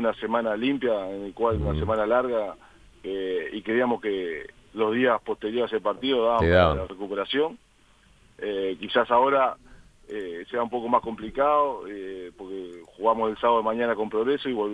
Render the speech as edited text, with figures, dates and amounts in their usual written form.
una semana limpia, en el cual una semana larga, y creíamos que los días posteriores a ese partido daban para la recuperación. Quizás ahora sea un poco más complicado, porque jugamos el sábado de mañana con Progreso y